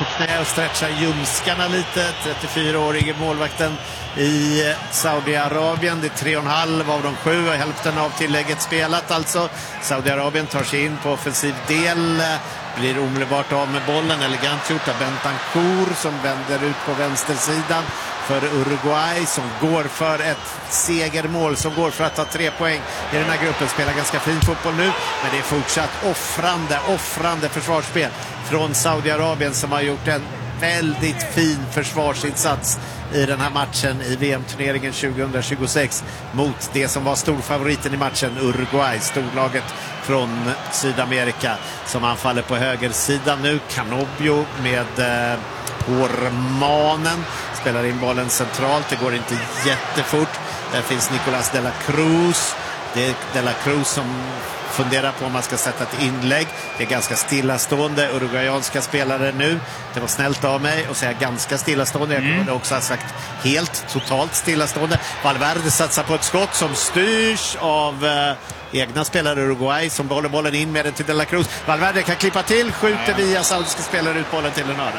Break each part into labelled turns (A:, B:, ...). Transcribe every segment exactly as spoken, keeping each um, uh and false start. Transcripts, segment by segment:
A: på knä och stretchar ljumskarna lite. trettiofyraårige målvakten i Saudiarabien. Det är tre och en halv av de sju och hälften av tillägget spelat alltså. Saudiarabien tar sig in på offensiv del. Blir omedelbart av med bollen. Elegant gjort av Bentancur som vänder ut på vänstersidan för Uruguay som går för ett segermål, som går för att ta tre poäng i den här gruppen. Spelar ganska fin fotboll nu, men det är fortsatt offrande, offrande försvarsspel från Saudiarabien som har gjort en väldigt fin försvarsinsats i den här matchen i V M-turneringen tjugohundratjugosex mot det som var storfavoriten i matchen, Uruguay, storlaget från Sydamerika, som anfaller på högersidan nu. Canobbio med eh, Pormanen spelar in bollen centralt. Det går inte jättefort. Där finns Nicolas de la Cruz. Det är de la Cruz som funderar på om man ska sätta ett inlägg. Det är ganska stillastående uruguayanska spelare nu. Det var snällt av mig att säga ganska stillastående. Jag kunde också ha sagt helt, totalt stillastående. Valverde satsar på ett skott som styrs av eh, egna spelare Uruguay som håller bollen in med den till de la Cruz. Valverde kan klippa till, skjuter via saudiska spelare ut bollen till en hörna.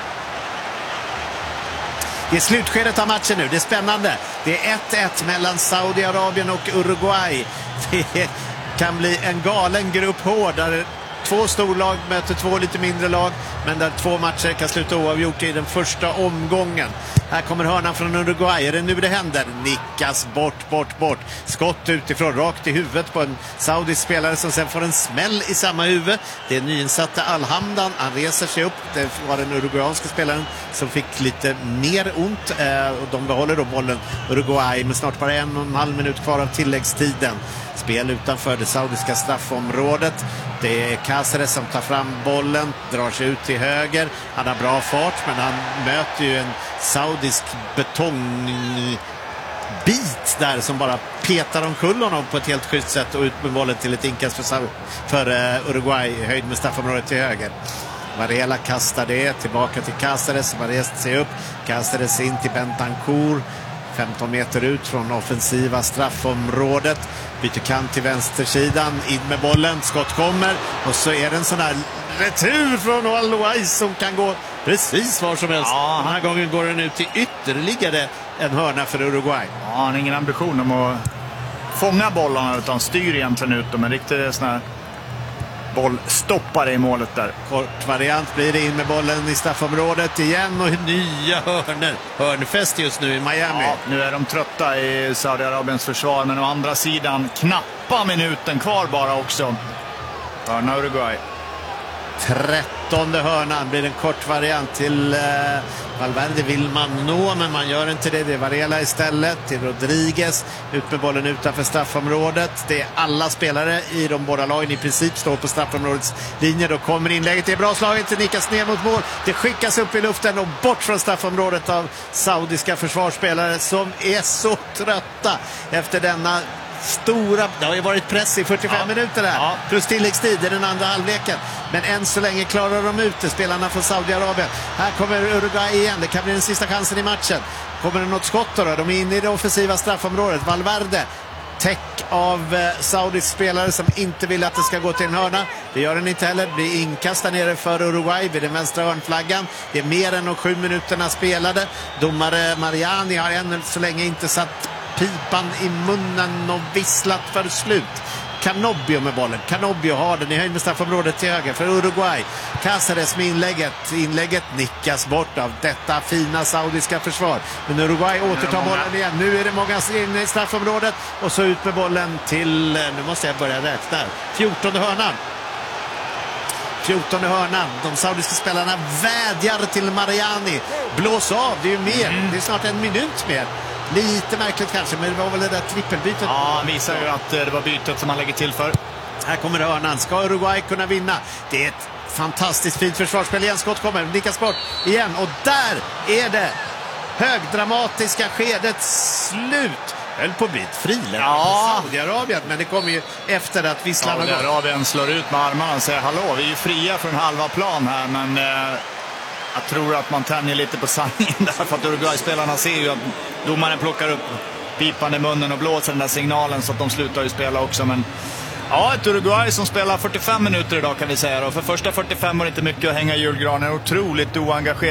A: Det är slutskedet av matchen nu. Det är spännande. Det är ett ett mellan Saudiarabien och Uruguay. Det kan bli en galen grupp H där två storlag möter två lite mindre lag, men där två matcher kan sluta oavgjort i den första omgången. Här kommer hörnan från Uruguay. Är det nu det händer? Nickas bort, bort, bort. Skott utifrån, rakt i huvudet på en saudisk spelare som sen får en smäll i samma huvud. Det är nyinsatta Alhamdan. Han reser sig upp. Det var den uruguayanska spelaren som fick lite mer ont. Och de behåller då bollen, Uruguay, med snart bara en och en halv minut kvar av tilläggstiden. Spel utanför det saudiska straffområdet. Det är Cáceres som tar fram bollen, drar sig ut till höger. Han har bra fart, men han möter ju en saudisk betongbit där som bara petar omkull honom på ett helt schysst sätt och ut med bollen till ett inkast för, för uh, Uruguay, höjd med straffområdet till höger. Varela kastar det tillbaka till Cáceres som har rest sig upp. Cáceres in till Bentancur. femton meter ut från offensiva straffområdet. Byter kant till vänstersidan. In med bollen. Skott kommer. Och så är det en sån här retur från Al-Wais som kan gå precis var som helst. Ja. Den här gången går den ut till ytterligare en hörna för Uruguay.
B: Ja, han har ingen ambition om att fånga bollarna utan styr egentligen ut dem. En riktigt sån här bollstoppare i målet där.
A: Kort variant blir det, in med bollen i straffområdet igen och nya hörnor. Hörnfest just nu i Miami.
B: Ja, nu är de trötta i Saudiarabiens försvar, men å andra sidan knappa minuten kvar bara också. Hörna Uruguay.
A: Trettonde hörnan blir en kort variant till eh, Valverde vill man nå, men man gör inte det. Det är Varela istället till Rodriguez. Ut med bollen utanför straffområdet. Det är alla spelare i de båda lagen i princip står på straffområdets linje. Då kommer inlägget. Det är bra slaget, det nickas ner mot mål. Det skickas upp i luften och bort från straffområdet av saudiska försvarsspelare som är så trötta efter denna stora, det har ju varit press i fyrtiofem ja. minuter här, ja. plus tilläggstid i den andra halvleken, men än så länge klarar de ut det, spelarna från Saudiarabien. Här kommer Uruguay igen, det kan bli den sista chansen i matchen. Kommer det något skott då? De är inne i det offensiva straffområdet. Valverde täck av eh, saudisk spelare som inte vill att det ska gå till en hörna. Det gör den inte heller. Det blir inkast nere för Uruguay vid den vänstra hörnflaggan. Det är mer än de sju minuterna spelade. Domare Mariani har ännu så länge inte satt pipan i munnen och visslat för slut. Canobbio med bollen. Canobbio har den i höjd med straffområdet till höger för Uruguay. Cáceres med inlägget. Inlägget nickas bort av detta fina saudiska försvar. Men Uruguay återtar bollen igen. Nu är det många inne i straffområdet. Och så ut med bollen till, nu måste jag börja räkna, fjortonde hörnan. fjortonde hörnan. De saudiska spelarna vädjar till Mariani. Blås av, det är ju mer. Mm. Det är snart en minut mer. Lite märkligt kanske, men det var väl det där trippelbytet.
B: Ja, han visar ju att det var bytet som han lägger till för.
A: Här kommer hörnan. Ska Uruguay kunna vinna? Det är ett fantastiskt fint försvarsspel. Igen, skott kommer. Nickas bort igen. Och där är det högdramatiska skedet slut. Höll på att bli ett friläge
B: ja.
A: för Saudiarabien, men det kommer ju efter att visslan har gått.
B: Saudiarabien slår ut med armarna och säger hallå, vi är ju fria från halva plan här, men eh, jag tror att man tänjer lite på sanningen där, för att Uruguay-spelarna ser ju att domaren plockar upp pipan i munnen och blåser den där signalen så att de slutar ju spela också. Men ja, ett Uruguay som spelar fyrtiofem minuter idag kan vi säga då. För första fyrtiofem var det inte mycket att hänga i julgranen, otroligt oengagerat.